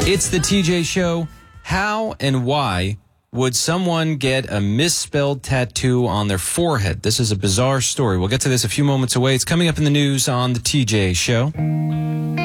It's the TJ Show. How and why would someone get a misspelled tattoo on their forehead? This is a bizarre story. We'll get to this a few moments away. It's coming up in the news on the TJ Show.